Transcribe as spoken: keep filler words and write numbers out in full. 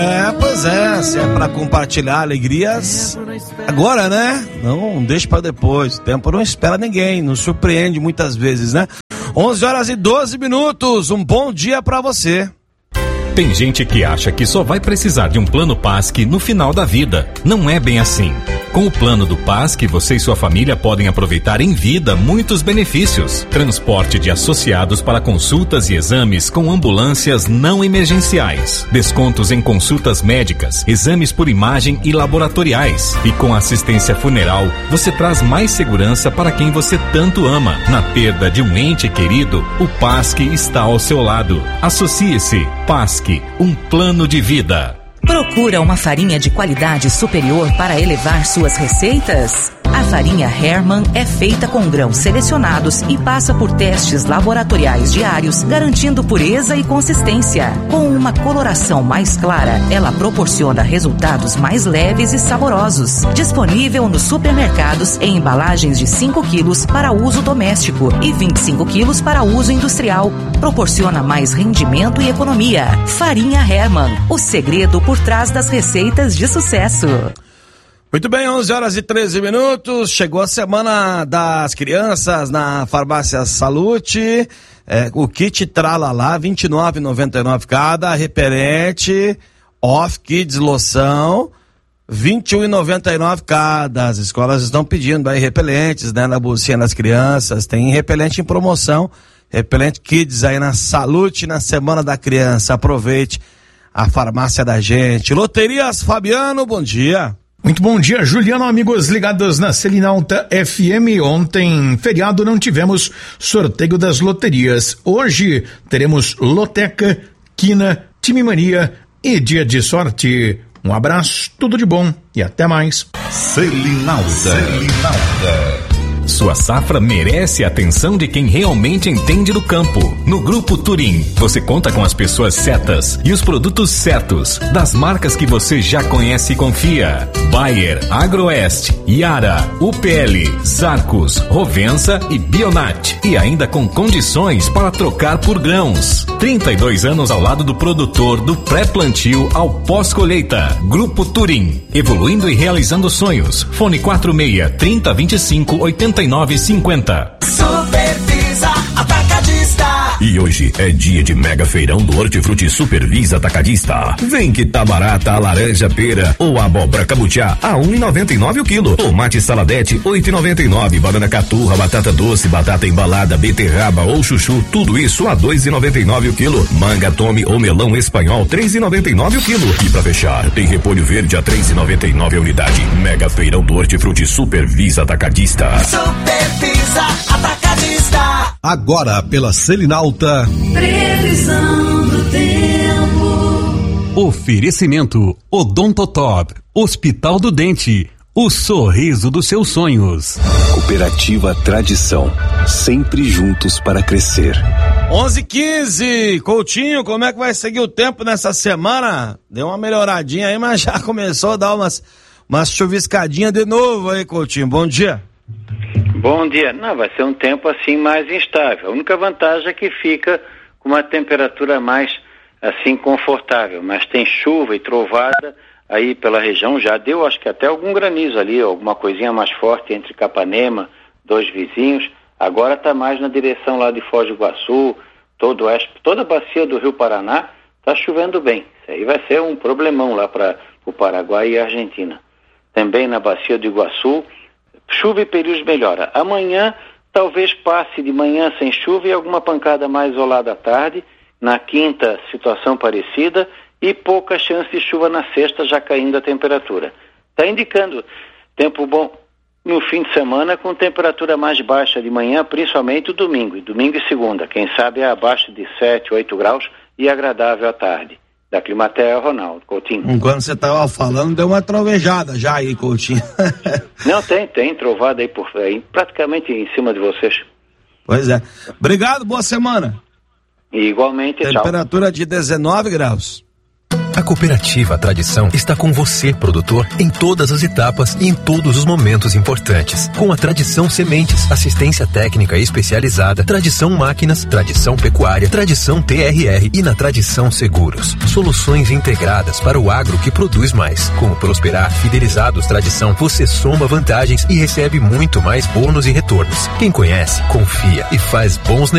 É, pois é, se é pra compartilhar alegrias, agora, né? Não deixa pra depois, o tempo não espera ninguém, nos surpreende muitas vezes, né? onze horas e doze minutos, um bom dia pra você. Tem gente que acha que só vai precisar de um plano Pasque no final da vida. Não é bem assim. Com o plano do Pasque, você e sua família podem aproveitar em vida muitos benefícios. Transporte de associados para consultas e exames com ambulâncias não emergenciais. Descontos em consultas médicas, exames por imagem e laboratoriais. E com assistência funeral, você traz mais segurança para quem você tanto ama. Na perda de um ente querido, o Pasque está ao seu lado. Associe-se. Pasque, um plano de vida. Procura uma farinha de qualidade superior para elevar suas receitas? A farinha Hermann é feita com grãos selecionados e passa por testes laboratoriais diários, garantindo pureza e consistência. Com uma coloração mais clara, ela proporciona resultados mais leves e saborosos. Disponível nos supermercados em embalagens de cinco quilos para uso doméstico e vinte e cinco quilos para uso industrial. Proporciona mais rendimento e economia. Farinha Hermann, o segredo por trás das receitas de sucesso. Muito bem, onze horas e treze minutos, chegou a semana das crianças na Farmácia Salute, é, o kit Tralalá, vinte e nove reais e noventa e nove centavos cada, repelente, Off Kids loção, vinte e um reais e noventa e nove centavos cada. As escolas estão pedindo aí repelentes, né, na bolsinha das crianças, tem repelente em promoção, repelente Kids aí na Salute, na Semana da Criança, aproveite a farmácia da gente. Loterias Fabiano, bom dia. Muito bom dia, Juliano, amigos ligados na Selinalta F M. Ontem, feriado, não tivemos sorteio das loterias. Hoje teremos loteca, quina, time mania e dia de sorte. Um abraço, tudo de bom e até mais. Selinalta. Selinalta. Sua safra merece a atenção de quem realmente entende do campo. No Grupo Turim, você conta com as pessoas certas e os produtos certos, das marcas que você já conhece e confia. Bayer, Agroeste, Yara, U P L, Zarcos, Rovensa e Bionat. E ainda com condições para trocar por grãos. trinta e dois anos ao lado do produtor, do pré-plantio ao pós-colheita. Grupo Turim, evoluindo e realizando sonhos. Fone quatro seis, trinta, vinte e cinco, oitenta e nove cinquenta. Supervisa Atacadista. E hoje é dia de mega feirão do Hortifruti Supervisa Atacadista. Vem que tá barata a laranja pera ou a abóbora cabutiá a um real e noventa e nove o quilo. Tomate saladete oito reais e noventa e nove. Banana caturra, batata doce, batata embalada, beterraba ou chuchu, tudo isso a dois reais e noventa e nove o quilo. Manga tome ou melão espanhol três reais e noventa e nove o quilo. E pra fechar, tem repolho verde a três reais e noventa e nove a unidade. Mega feirão do Hortifruti Supervisa Atacadista. Supervisa Atacadista. Agora pela Selinalta. Previsão do tempo. Oferecimento Odontotop, Hospital do Dente, o sorriso dos seus sonhos. Cooperativa Tradição, sempre juntos para crescer. onze e quinze, Coutinho, como é que vai seguir o tempo nessa semana? Deu uma melhoradinha aí, mas já começou a dar umas, umas chuviscadinhas de novo aí, Coutinho. Bom dia. Bom dia. Não, vai ser um tempo assim mais instável. A única vantagem é que fica com uma temperatura mais assim confortável, mas tem chuva e trovada aí pela região, já deu acho que até algum granizo ali, alguma coisinha mais forte entre Capanema, dois vizinhos. Agora está mais na direção lá de Foz do Iguaçu, todo oeste, toda a bacia do Rio Paraná está chovendo bem. Isso aí vai ser um problemão lá para o Paraguai e a Argentina. Também na bacia do Iguaçu, chuva e períodos melhora. Amanhã talvez passe de manhã sem chuva e alguma pancada mais isolada à tarde. Na quinta, situação parecida e pouca chance de chuva na sexta, já caindo a temperatura. Está indicando tempo bom no fim de semana com temperatura mais baixa de manhã, principalmente o domingo, e domingo e segunda, quem sabe é abaixo de sete, oito graus e agradável à tarde. Da Climatea, Ronaldo Coutinho. Enquanto você estava falando, deu uma trovejada já aí, Coutinho. Não, tem, tem trovada aí, por, aí praticamente em cima de vocês. Pois é. Obrigado, boa semana. E igualmente, Temperatura tchau. de dezenove graus. A Cooperativa Tradição está com você, produtor, em todas as etapas e em todos os momentos importantes. Com a Tradição Sementes, assistência técnica especializada, Tradição Máquinas, Tradição Pecuária, Tradição T R R e na Tradição Seguros. Soluções integradas para o agro que produz mais. Com o Prosperar Fidelizados Tradição, você soma vantagens e recebe muito mais bônus e retornos. Quem conhece, confia e faz bons negócios.